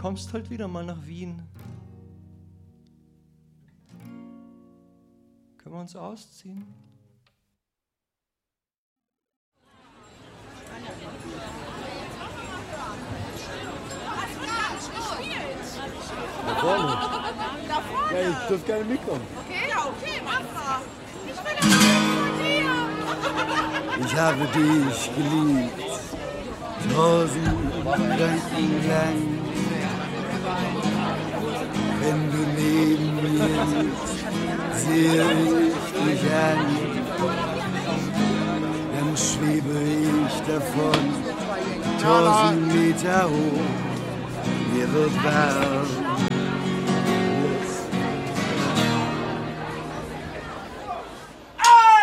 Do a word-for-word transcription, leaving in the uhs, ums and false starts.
kommst halt wieder mal nach Wien. Können wir uns ausziehen? Da vorne. Ja, ich dürfte gerne mitkommen. Okay, ja, okay, mach mal. Ich will das von dir. Ich habe dich geliebt, tausend Gedanken lang. Wenn du neben mir sitzt, sehe ich dich an. Dann schwebe ich davon, tausend Meter hoch, mir wird warm.